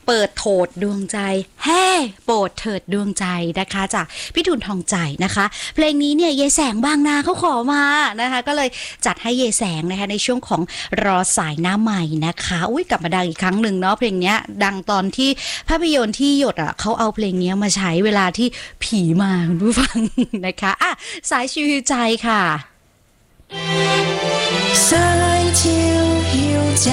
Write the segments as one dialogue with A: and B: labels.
A: เปิดโถดดวงใจแฮ่โปรดเถิดดวงใจนะคะจากพี่ทุนทองใจนะคะเพลงนี้เนี่ยเยแสงบางนาเขาขอมานะคะก็เลยจัดให้เยแสงนะคะในช่วงของรอสายหน้าใหม่นะคะอุ้ยกลับมาดังอีกครั้งหนึ่งเนาะเพลงนี้ดังตอนที่ภาพยนตร์ที่หยดอ่ะเขาเอาเพลงนี้มาใช้เวลาที่ผีมาคุณผู้ฟังนะคะอ่ะสายชิวใจค่ะ
B: สายชิวหิวใจ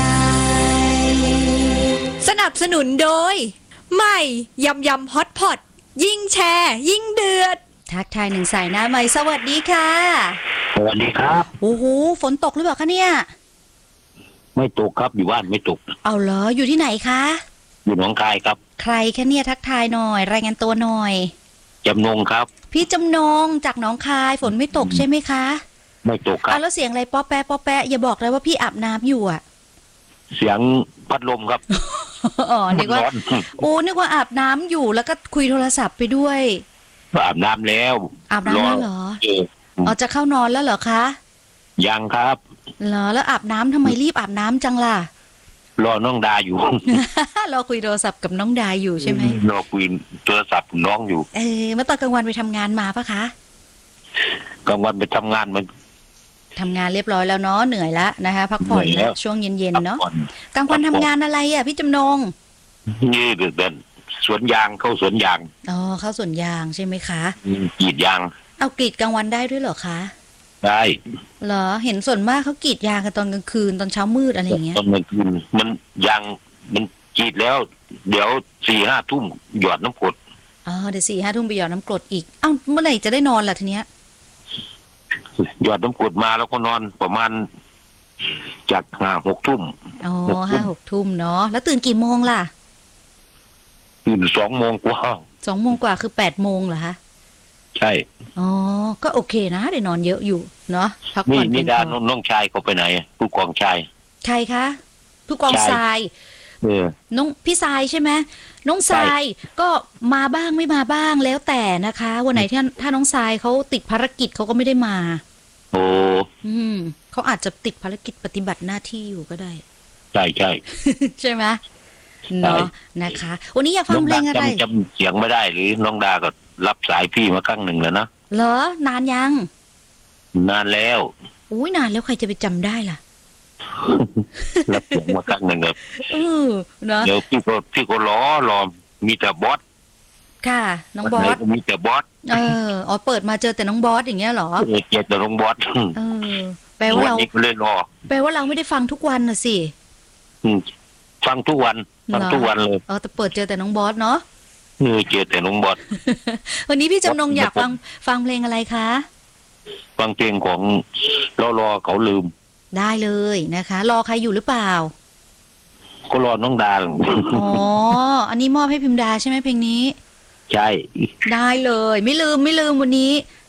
C: สนับสนุนโดยใหม่ยำยำฮอตพอตยิ่งแชร์ยิ่งเดือด
A: ทักทายหนึ่งสายหน้าใหม่สวัสดีค่ะ
D: สวัสดีครับ
A: โอ้โหฝนตกหรือเปล่าคะเนี่ย
D: ไม่ตกครับอยู่บ้านไม่ตก
A: เอาเหรออยู่ที่ไหนคะ
D: อยู่หนองคายครับ
A: ใครคะเนี่ยทักทายหน่อยรายงานตัวหน่อย
D: จำนงครับ
A: พี่จำนงจากหนองคายฝนไม่ตกใช่ไหมคะ
D: ไม่ตกครับ
A: แล้วเสียงอะไรป๊อแปะป๊อแปะอย่าบอกเลยว่าพี่อาบน้ำอยู่อ่ะ
D: เสียงพัดลมครับ
A: อ๋อนึกว่าโอ้นึกว่าอาบน้ำอยู่แล้วก็คุยโทรศัพท์ไปด้วย
D: อาบน้ำแล้ว
A: อาบน้ำแล้วเหรออ๋อจะเข้านอนแล้วเหรอคะ
D: ยังครับ
A: เหรอแล้วอาบน้ำทำไมรีบอาบน้ำจังล่ะ
D: รอน้องดาอยู่
A: รอคุยโทรศัพท์กับน้องดาอยู่ใช่ไหม
D: รอคุยโทรศัพท์น้องอยู่
A: เมื่อตอนกลางวันไปทำงานมาปะคะ
D: กลางวันไปทำงานมัน
A: ทำงานเรียบร้อยแล้วเนาะเหนื่อยแล้วนะคะพักผ่อนแล้วช่วงเย็นๆเนาะกลางวันทำงานอะไรอ่ะพี่จำนง
D: นี่เดินสวนยางเข้าสวนยาง
A: อ๋อเข้าสวนยางใช่ไหมคะ
D: กรีดยาง
A: เอากรีดกลางวันได้ด้วยเหรอคะ
D: ได้
A: เหรอเห็นส่วนมากเขากรีดยางกันตอนกลางคืนตอนเช้ามืดอะไรอย่างเงี้ย
D: ตอนกลางคืนมันยางมันกรีดแล้วเดี๋ยว 4-5 ทุ่มหยอดน้ำกรด
A: อ๋อเดี๋ยว 4-5 ทุ่มไปหยอดน้ำกรดอีกเอ้าเมื่อไหร่จะได้นอนล่ะทีเนี้ย
D: หยอดน้ำกรดมาแล้วก็นอนประมาณจาก5-6 ทุ่ม
A: อ๋อ5-6 ทุ่มเนาะแล้วตื่นกี่โมงล่ะ
D: ตื่น2 โมงกว่า
A: 2 โมงกว่าคือ8 โมงเหรอคะ
D: ใช่
A: อ๋อก็โอเคนะได้นอนเยอะอยู่เนาะพักผ่อน
D: นี่ดาน้องชายเขาไปไหนผู้กองชาย
A: ใครคะผู้กองทรายน้องพี่ทรายใช่ไหมน้องทรายก็มาบ้างไม่มาบ้างแล้วแต่นะคะวันไหนที่ถ้าน้องทรายเขาติดภารกิจเขาก็ไม่ได้มา
D: โอ้
A: เขาอาจจะติดภารกิจปฏิบัติหน้าที่อยู่ก็ได้
D: ใช่ใช่
A: ใช่ไหมเนาะนะคะวันนี้อยากฟังเพลงอะไร
D: จำเสียงไม่ได้หรือน้องดาก็รับสายพี่มาครั้งหนึ่งแล้วนะ
A: เหรอนานยัง
D: นานแล้ว
A: อุ้ยนานแล้วใครจะไปจำได้ล่ะ
D: รับเสียงมาครั้งหนึ่งครับ
A: เนาะ
D: เดี๋ยวพี่ก็รอมีแต่บอส
A: ค่ะน้องบอส
D: มีแต่บอส
A: อ๋อเปิดมาเจอแต่น้องบอสอย่างเงี้ยเหรอ
D: เจอแต่น้องบอส
A: แปลว่าเรา
D: เลยรอ
A: แปลว่าเราไม่ได้ฟังทุกวันน่ะสิ
D: ฟังทุกวันเลย
A: แต่เปิดเจอแต่น้องบอสเนาะ
D: เจอแต่น้องบอส
A: วันนี้พี่จำนงอยากฟังเพลงอะไรคะ
D: ฟังเพลงของรอเขาลืม
A: ได้เลยนะคะรอใครอยู่หรือเปล่า
D: ก็รอน้องดา
A: อ๋ออันนี้มอบให้พิมดาใช่ไหมเพลงนี้
D: ใช่
A: ได้เลยไม่ลืมวันนี้